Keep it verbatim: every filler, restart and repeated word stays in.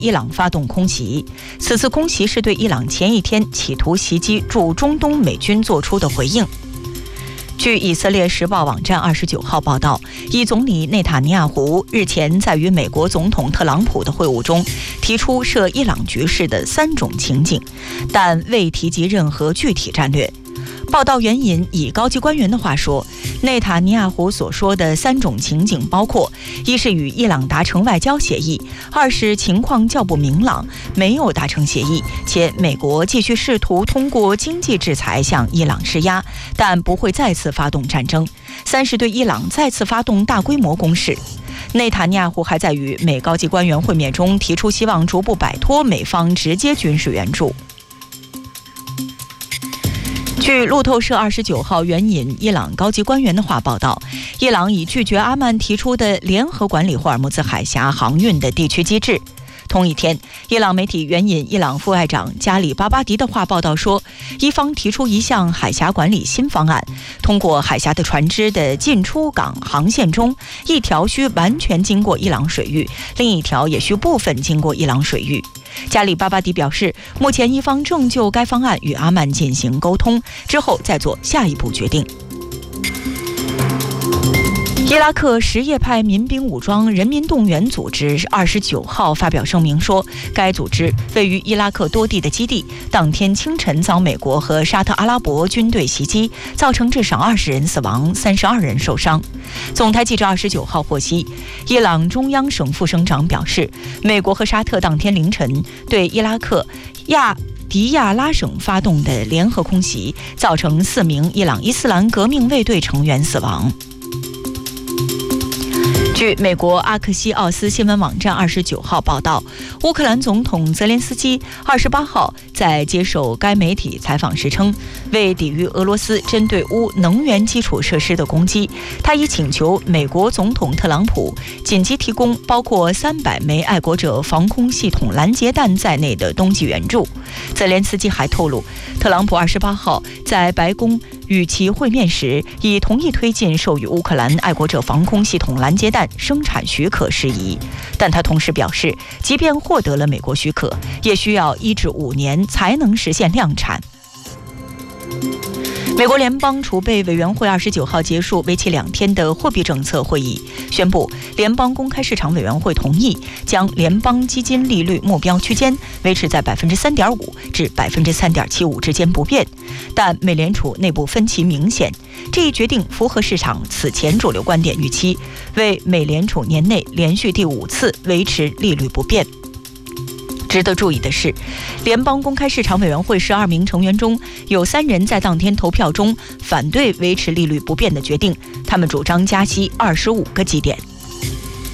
伊朗发动空袭。此次空袭是对伊朗前一天企图袭击驻中东美军做出的回应。据以色列时报网站二十九号报道，以总理内塔尼亚胡日前在与美国总统特朗普的会晤中提出涉伊朗局势的三种情景，但未提及任何具体战略。报道援引以高级官员的话说，内塔尼亚胡所说的三种情景包括：一是与伊朗达成外交协议；二是情况较不明朗，没有达成协议，且美国继续试图通过经济制裁向伊朗施压，但不会再次发动战争；三是对伊朗再次发动大规模攻势。内塔尼亚胡还在与美高级官员会面中提出希望逐步摆脱美方直接军事援助。据路透社二十九号援引伊朗高级官员的话报道，伊朗已拒绝阿曼提出的联合管理霍尔木兹海峡航运的地区机制。同一天，伊朗媒体援引伊朗副外长加里巴巴迪的话报道说，伊方提出一项海峡管理新方案，通过海峡的船只的进出港航线中，一条需完全经过伊朗水域，另一条也需部分经过伊朗水域。加里巴巴迪表示，目前伊方正就该方案与阿曼进行沟通，之后再做下一步决定。伊拉克什叶派民兵武装人民动员组织二十九号发表声明说，该组织位于伊拉克多地的基地当天清晨遭美国和沙特阿拉伯军队袭击，造成至少二十人死亡，三十二人受伤。总台记者二十九号获悉，伊朗中央省副省长表示，美国和沙特当天凌晨对伊拉克亚迪亚拉省发动的联合空袭，造成四名伊朗伊斯兰革命卫队成员死亡。据美国阿克西奥斯新闻网站二十九号报道，乌克兰总统泽连斯基二十八号在接受该媒体采访时称，为抵御俄罗斯针对乌能源基础设施的攻击，他已请求美国总统特朗普紧急提供包括三百枚爱国者防空系统拦截弹在内的冬季援助。泽连斯基还透露，特朗普二十八号在白宫与其会面时，已同意推进授予乌克兰爱国者防空系统拦截弹生产许可事宜，但他同时表示，即便获得了美国许可，也需要一至五年才能实现量产。美国联邦储备委员会二十九号结束为期两天的货币政策会议，宣布联邦公开市场委员会同意将联邦基金利率目标区间维持在百分之三点五至百分之三点七五之间不变，但美联储内部分歧明显，这一决定符合市场此前主流观点预期，为美联储年内连续第五次维持利率不变。值得注意的是，联邦公开市场委员会十二名成员中有三人在当天投票中反对维持利率不变的决定，他们主张加息二十五个基点。